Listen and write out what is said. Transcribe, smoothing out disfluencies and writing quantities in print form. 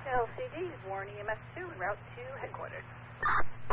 LCD, Warren EMS 2, en route to headquarters.